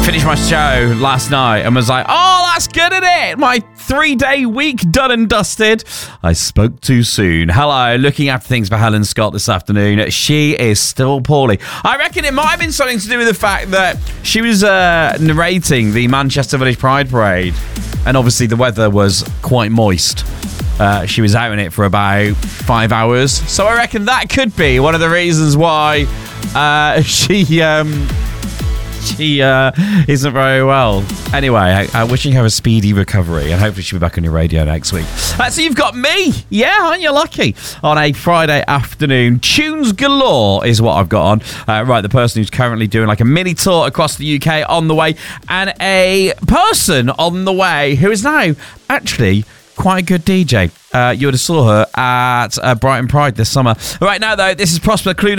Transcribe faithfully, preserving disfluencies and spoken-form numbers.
finished my show last night and was like, oh, that's good, isn't it? My three-day week done and dusted. I spoke too soon. Hello, looking after things for Helen Scott this afternoon. She is still poorly. I reckon it might have been something to do with the fact that she was uh, narrating the Manchester Village Pride Parade, and obviously the weather was quite moist. Uh, she was out in it for about five hours. So I reckon that could be one of the reasons why uh, she... Um, She uh, isn't very well. Anyway, I, I wishing her a speedy recovery, and hopefully she'll be back on your radio next week. Uh, so you've got me. Yeah, aren't you lucky? On a Friday afternoon. Tunes galore is what I've got on. Uh, right, the person who's currently doing like a mini tour across the U K on the way, and a person on the way who is now actually quite a good D J. Uh, you would have saw her at uh, Brighton Pride this summer. Right now, though, this is Prosper Clune.